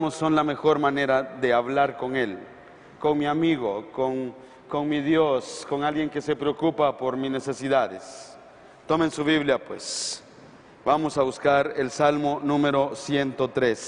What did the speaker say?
son la mejor manera de hablar con Él, con mi amigo, con mi Dios, con alguien que se preocupa por mis necesidades. Tomen su Biblia, pues. Vamos a buscar el Salmo número 103.